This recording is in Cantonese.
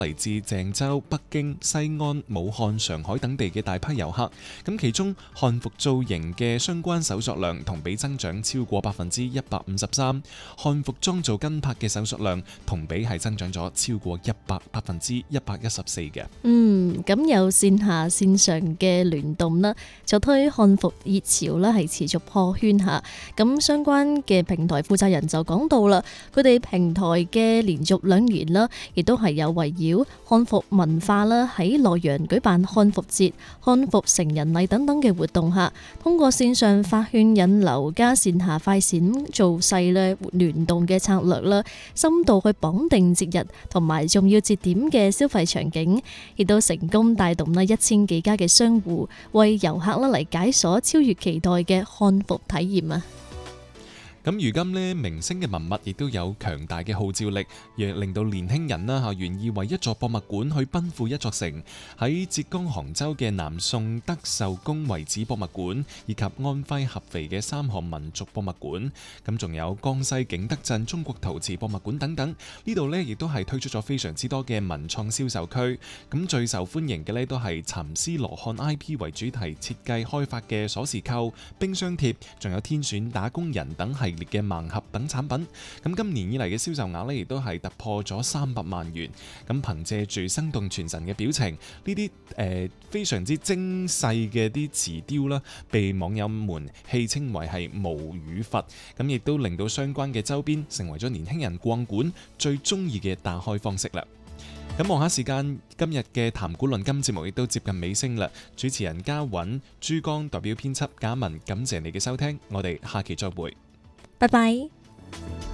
嚟自鄭州、北京、西安、武漢、上海等地嘅大批遊客。咁其中漢服造型嘅相關搜索量同比增長超過153%，漢服裝造跟拍嘅搜索量同比係增長咗超過114%嘅。 咁有線下線上嘅聯動啦，就推漢服熱潮啦，係持續破圈下。咁相關嘅平台負責人就講到啦，佢哋平台嘅連續2年啦，亦都係有圍繞漢服文化啦，喺洛陽舉辦漢服節、漢服成人禮等等嘅活動下，通過線上發勸引流加線下快閃造勢咧聯動嘅策略啦，深度去綁定節日同埋重要節點嘅消費場景，亦都成功帶動啦1000幾家嘅商戶為遊客啦嚟解鎖超越期待嘅漢服體驗啊！ 咁如今呢，明星嘅文物亦都有強大嘅號召力，亦令到年輕人啦願意為一座博物館去奔赴一座城。喺浙江杭州嘅南宋德壽宮遺址博物館，以及安徽合肥嘅三項民族博物館，咁仲有江西景德鎮中國陶瓷博物館等等。呢度呢亦都係推出咗非常之多嘅文創銷售區。咁最受歡迎嘅呢都係蠶絲羅漢 IP 為主題設計開發嘅鎖匙扣、冰箱貼，仲有天選打工人等系列嘅盲盒等產品。咁今年以嚟嘅銷售額呢，亦都係突破咗300萬元。咁憑借住生動傳神嘅表情，呢啲非常之精細嘅啲瓷雕啦，被網友們戲稱為係無語佛。咁亦都令到相關嘅周邊成為咗年輕人逛館最中意嘅打開方式啦。咁望下時間，今日嘅談古論今節目亦都接近尾聲啦。主持人嘉韻、珠江代表編輯嘉文，感謝你嘅收聽，我哋下期再會。 拜拜。